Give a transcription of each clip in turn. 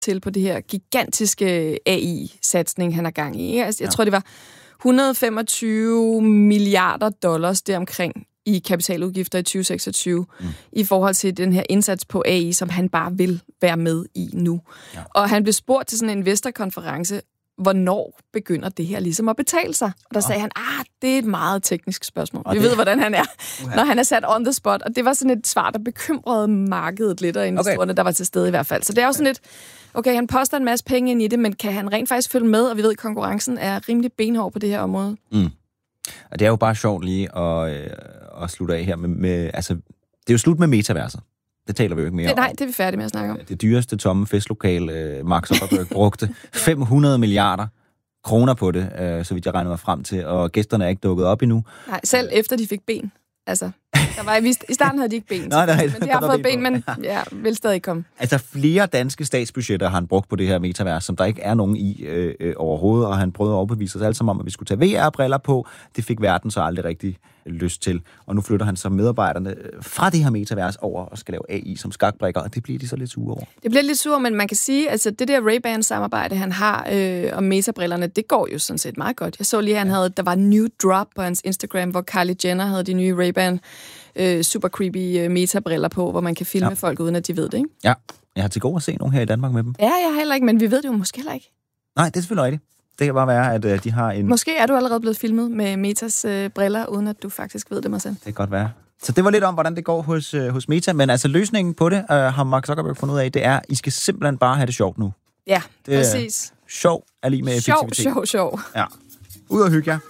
til på det her gigantiske AI-satsning, han har gang i. Jeg tror, det var 125 milliarder dollars deromkring i kapitaludgifter i 2026 i forhold til den her indsats på AI, som han bare vil være med i nu. Ja. Og han blev spurgt til sådan en investorkonference, hvornår begynder det her ligesom at betale sig? Og der sagde han, det er et meget teknisk spørgsmål. Vi ved, hvordan han er, når han er sat on the spot. Og det var sådan et svar, der bekymrede markedet lidt, og investorerne, der var til stede i hvert fald. Så det er jo sådan lidt, okay, han poster en masse penge ind i det, men kan han rent faktisk følge med? Og vi ved, at konkurrencen er rimelig benhård på det her område. Og det er jo bare sjovt lige at slutte af her med altså, det er jo slut med metaverset. Det taler vi jo ikke mere om. Nej, det er vi færdige med at snakke om. Det dyreste tomme festlokale, Mark Zuckerberg brugte 500 milliarder kroner på det, så vidt jeg regnede mig frem til, og gæsterne er ikke dukket op endnu. Nej, selv efter de fik ben. Altså, i starten havde de ikke ben. Nej, men de har fået ben, men vil stadig komme. Altså, flere danske statsbudgetter har han brugt på det her metavers, som der ikke er nogen i overhovedet, og han prøvede at overbevise os alle sammen om, at vi skulle tage VR-briller på. Det fik verden så aldrig rigtig lyst til. Og nu flytter han så medarbejderne fra det her metavers over og skal lave AI som skakbrikker, og det bliver de så lidt sure over. Det bliver lidt sure, men man kan sige, at altså, det der Ray-Ban-samarbejde, han har om metabrillerne, det går jo sådan set meget godt. Jeg så lige, der var en new drop på hans Instagram, hvor Kylie Jenner havde de nye Ray-Ban super creepy metabriller på, hvor man kan filme folk, uden at de ved det, ikke? Ja, jeg har til gode at se nogen her i Danmark med dem. Ja, jeg har heller ikke, men vi ved det jo måske heller ikke. Nej, det er selvfølgelig rigtigt. Det kan bare være, at de har en... Måske er du allerede blevet filmet med Metas briller, uden at du faktisk ved det, Marcel. Det kan godt være. Så det var lidt om, hvordan det går hos Meta, men altså løsningen på det, har Mark Zuckerberg fundet ud af, det er, I skal simpelthen bare have det sjovt nu. Ja, det præcis. Sjov er lige med effektivitet. Sjov. Ja. Ud og hygge jer.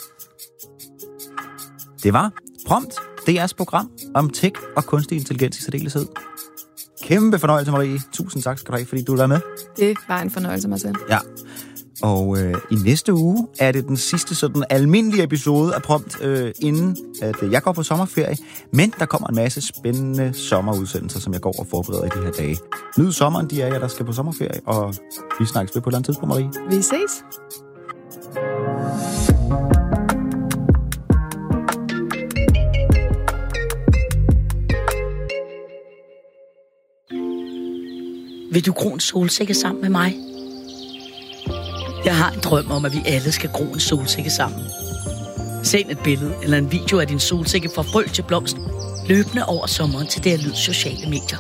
Det var Prompt, DR's program om tech og kunstig intelligens i særdeleshed. Kæmpe fornøjelse, Marie. Tusind tak skal du have, fordi du var med. Det var en fornøjelse, Marcel. Ja. Og i næste uge er det den sidste sådan almindelige episode af Prompt, inden at jeg går på sommerferie. Men der kommer en masse spændende sommerudsendelser, som jeg går og forbereder i de her dage. Nyd sommeren, de af jer, der skal på sommerferie, og vi snakkes ved på et eller andet tidspunkt, Marie. Vi ses. Vil du gro en solsikke sammen med mig? Jeg har en drøm om, at vi alle skal gro en solsikke sammen. Send et billede eller en video af din solsikke fra frø til blomst, løbende over sommeren til det Lyd sociale medier.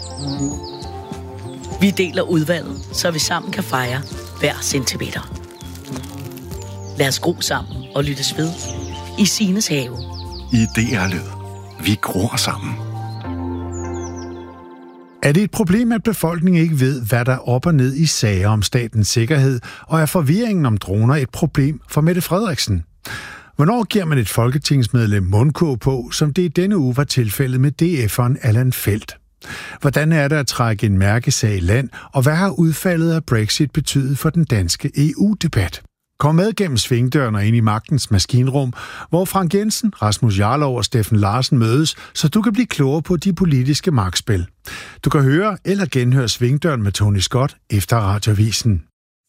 Vi deler udvalget, så vi sammen kan fejre hver centimeter. Lad os gro sammen og lyttes ved i Sines have. I DR Lyd. Vi gror sammen. Er det et problem, at befolkningen ikke ved, hvad der er op og ned i sager om statens sikkerhed, og er forvirringen om droner et problem for Mette Frederiksen? Hvornår giver man et folketingsmedlem mundkurv på, som det i denne uge var tilfældet med DF'eren Allan Feldt? Hvordan er det at trække en mærkesag i land, og hvad har udfaldet af Brexit betydet for den danske EU-debat? Kom med gennem svingdøren og ind i magtens maskinrum, hvor Frank Jensen, Rasmus Jarlov og Steffen Larsen mødes, så du kan blive klogere på de politiske magtspil. Du kan høre eller genhøre svingdøren med Tony Scott efter Radioavisen.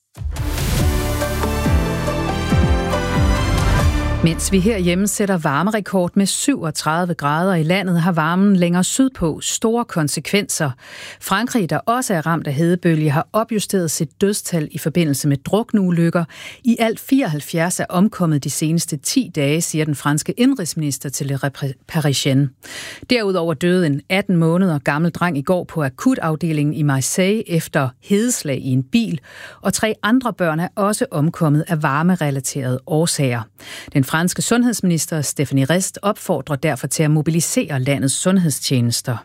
Mens vi herhjemme sætter varmerekord med 37 grader i landet, har varmen længere sydpå store konsekvenser. Frankrig, der også er ramt af hedebølge, har opjusteret sit dødstal i forbindelse med drukneulykker. I alt 74 er omkommet de seneste 10 dage, siger den franske indrigsminister til Le Parisien. Derudover døde en 18 måneder gammel dreng i går på akutafdelingen i Marseille efter hedeslag i en bil, og 3 andre børn er også omkommet af varmerelaterede årsager. Den franske sundhedsminister Stephanie Rist opfordrer derfor til at mobilisere landets sundhedstjenester.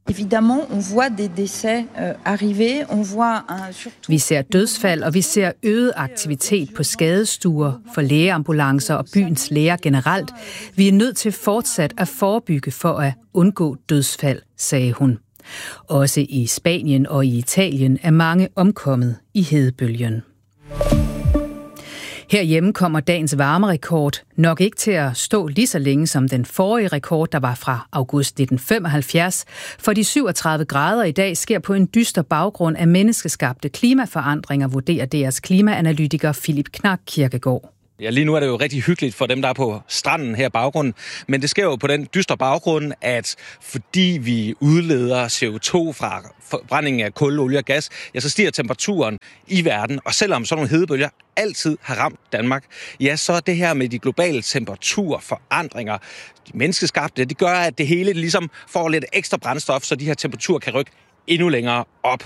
Vi ser dødsfald, og vi ser øget aktivitet på skadestuer, for lægeambulancer og byens læger generelt. Vi er nødt til fortsat at forebygge for at undgå dødsfald, sagde hun. Også i Spanien og i Italien er mange omkommet i hedebølgen. Herhjemme kommer dagens varmerekord nok ikke til at stå lige så længe som den forrige rekord, der var fra august 1975. For de 37 grader i dag sker på en dyster baggrund af menneskeskabte klimaforandringer, vurderer deres klimaanalytiker Philip Knack Kirkegaard. Ja, lige nu er det jo rigtig hyggeligt for dem, der er på stranden her i baggrunden. Men det sker jo på den dystre baggrund, at fordi vi udleder CO2 fra forbrændingen af kul, olie og gas, ja, så stiger temperaturen i verden. Og selvom sådan nogle hedebølger altid har ramt Danmark, ja, så det her med de globale temperaturforandringer, de menneskeskabte, det gør, at det hele ligesom får lidt ekstra brændstof, så de her temperaturer kan rykke endnu længere op.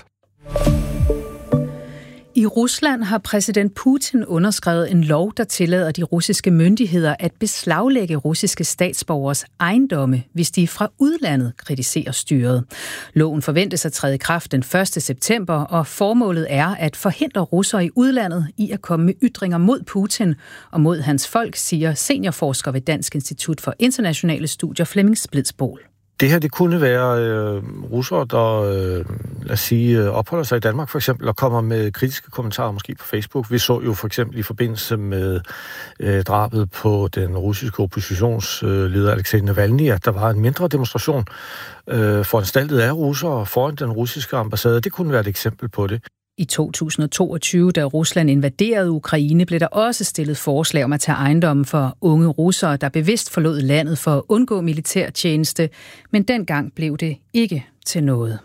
I Rusland har præsident Putin underskrevet en lov, der tillader de russiske myndigheder at beslaglægge russiske statsborgers ejendomme, hvis de fra udlandet kritiserer styret. Loven forventes at træde i kraft den 1. september, og formålet er at forhindre russere i udlandet i at komme med ytringer mod Putin og mod hans folk, siger seniorforsker ved Dansk Institut for Internationale Studier Flemming Splidsbol. Det her, det kunne være russere, der, lad os sige, opholder sig i Danmark for eksempel, og kommer med kritiske kommentarer måske på Facebook. Vi så jo for eksempel i forbindelse med drabet på den russiske oppositionsleder Alexej Navalny, at der var en mindre demonstration foranstaltet af russere foran den russiske ambassade. Det kunne være et eksempel på det. I 2022, da Rusland invaderede Ukraine, blev der også stillet forslag om at tage ejendommen for unge russere, der bevidst forlod landet for at undgå militærtjeneste, men dengang blev det ikke til noget.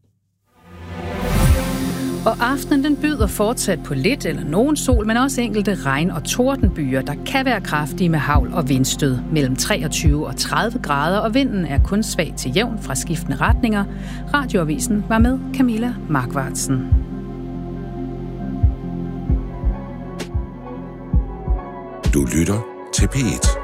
Og aftenen den byder fortsat på lidt eller nogen sol, men også enkelte regn- og tordenbyer, der kan være kraftige med hagl og vindstød. Mellem 23 og 30 grader, og vinden er kun svag til jævn fra skiftende retninger. Radioavisen var med Camilla Markvartsen. Du lytter til P1.